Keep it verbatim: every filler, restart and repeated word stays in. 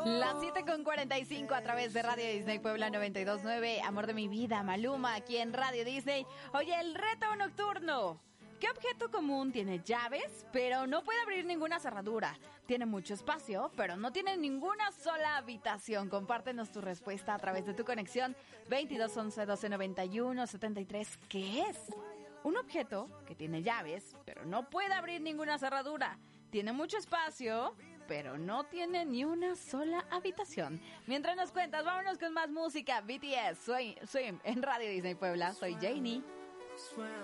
Las siete con cuarenta y cinco a través de Radio Disney Puebla noventa y dos punto nueve. Amor de mi vida, Maluma, aquí en Radio Disney. Oye, el reto nocturno. ¿Qué objeto común tiene llaves, pero no puede abrir ninguna cerradura? Tiene mucho espacio, pero no tiene ninguna sola habitación. Compártenos tu respuesta a través de tu conexión veintidós once doce noventa y uno setenta y tres. ¿Qué es? Un objeto que tiene llaves, pero no puede abrir ninguna cerradura. Tiene mucho espacio, pero no tiene ni una sola habitación. Mientras nos cuentas, vámonos con más música. B T S, Swim, Swim en Radio Disney Puebla. Soy Janie.